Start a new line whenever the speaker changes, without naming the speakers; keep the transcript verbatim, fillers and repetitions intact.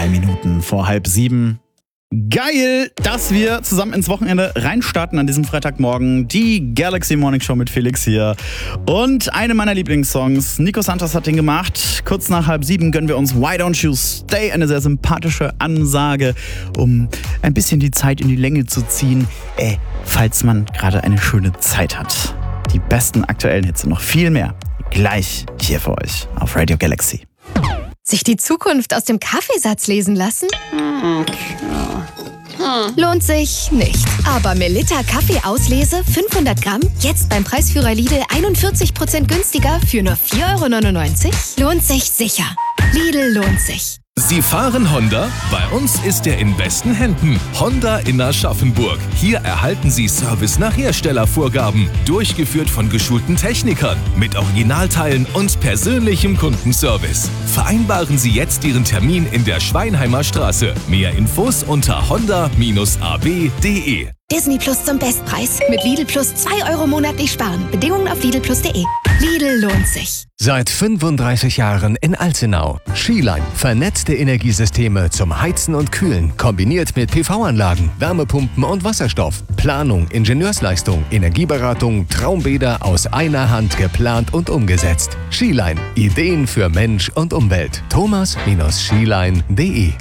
Drei Minuten vor halb sieben. Geil, dass wir zusammen ins Wochenende reinstarten an diesem Freitagmorgen. Die Galaxy Morning Show mit Felix hier. Und eine meiner Lieblingssongs, Nico Santos hat den gemacht. Kurz nach halb sieben gönnen wir uns Why Don't You Stay? Eine sehr sympathische Ansage, um ein bisschen die Zeit in die Länge zu ziehen, äh, falls man gerade eine schöne Zeit hat. Die besten aktuellen Hits und noch viel mehr gleich hier für euch auf Radio Galaxy.
Sich die Zukunft aus dem Kaffeesatz lesen lassen? Lohnt sich nicht. Aber Melitta Kaffeeauslese fünfhundert Gramm, jetzt beim Preisführer Lidl einundvierzig Prozent günstiger für nur vier Euro neunundneunzig? Lohnt sich sicher. Lidl lohnt sich.
Sie fahren Honda? Bei uns ist er in besten Händen. Honda in Aschaffenburg. Hier erhalten Sie Service nach Herstellervorgaben. Durchgeführt von geschulten Technikern. Mit Originalteilen und persönlichem Kundenservice. Vereinbaren Sie jetzt Ihren Termin in der Schweinheimer Straße. Mehr Infos unter honda Bindestrich a b punkt d e.
Disney Plus zum Bestpreis. Mit Lidl Plus zwei Euro monatlich sparen. Bedingungen auf lidl plus punkt de. Lidl lohnt sich.
Seit fünfunddreißig Jahren in Alzenau. Skiline. Vernetzte Energiesysteme zum Heizen und Kühlen. Kombiniert mit P V-Anlagen, Wärmepumpen und Wasserstoff. Planung, Ingenieursleistung, Energieberatung, Traumbäder aus einer Hand geplant und umgesetzt. Skiline. Ideen für Mensch und Umwelt. thomas Bindestrich skiline punkt de